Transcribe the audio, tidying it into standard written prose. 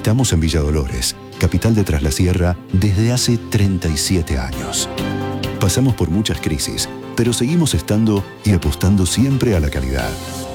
Estamos en Villa Dolores, capital de Tras la Sierra, desde hace 37 años. Pasamos por muchas crisis, pero seguimos estando y apostando siempre a la calidad.